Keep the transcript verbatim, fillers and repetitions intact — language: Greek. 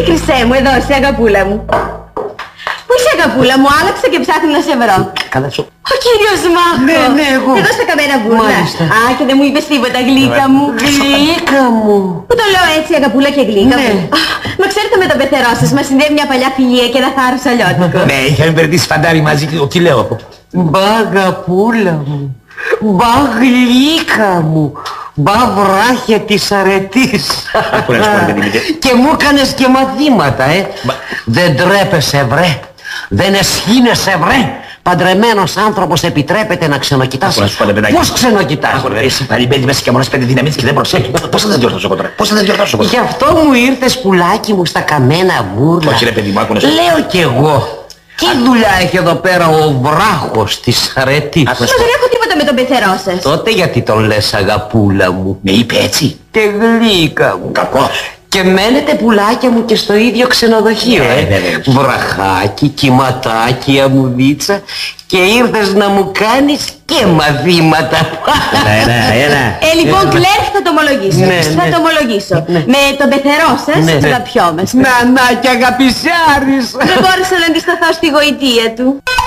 Κρυσέ μου, εδώ είσαι αγαπούλα μου. Πού είσαι αγαπούλα μου, άλλαξα και ψάχνω να σε βρω. Καλά σου. Ο κύριος Μάχο. Ναι, ναι, εγώ. Εδώ στα καμένα μπουρλα. Μάλιστα. Α, και δεν μου είπες τίποτα, γλύκα μου. Γλύκα μου. Που το λέω έτσι, αγαπούλα και γλύκα Ναι. μου. Α, μα ξέρετε με τον πεθερό σας, μας συνδέει μια παλιά φιλία και ένα θάρρος αλλιώτικο. Ναι, είχαμε περδίσει φαντάρι μαζί και τι λέω. Μπα αγαπούλα μου. Μπα γλύκα μου. Μπα βράχια της αρετής. Άκου να σου πω, ρε παιδί μου, και- Και μου έκανες και μαθήματα, ε. Μα- Δεν τρέπεσαι, βρε. Δεν εσχύνεσαι, βρε. Παντρεμένος άνθρωπος επιτρέπεται να ξενοκοιτάς. Άκου να σου πω, ρε παιδάκι. Πώς ξενοκοιτάς? Άκου ρε, εσύ παρημπαίνει μέσα και μόνος πέντε δυναμίτες και δεν προσέχει. Πώς θα τα διορθώσω εγώ τώρα, πώς θα τα διορθώσω εγώ. Γι' αυτό μου ήρθες πουλάκι μου στα καμένα μπουρλα. Όχι, ρε παιδί μου, άκου να σου- Λέω κι εγώ. Τι δουλειά έχει εδώ πέρα ο βράχος της αρετής? Άκου να Μα σου πω. δεν έχω τίποτα με τον πεθερό σας. Τότε γιατί τον λες αγαπούλα μου? Με είπε έτσι. Και γλύκα μου. Κακός. Και μένετε πουλάκια μου και στο ίδιο ξενοδοχείο, Ναι, ε. βέβαια. Βραχάκι, κυματάκι, αμμουδίτσα. Και ήρθες να μου κάνεις και μαθήματα. Έλα, έλα, έλα. Ε, λοιπόν, Κλέρ, θα το ομολογήσω. Ναι, Θα ναι. το ομολογήσω. Ναι. Με τον πεθερό σας Ναι, ναι. θα πιόμαστε. Να, να, και αγαπησιάρης. Δεν μπόρεσα να αντισταθώ στη γοητεία του.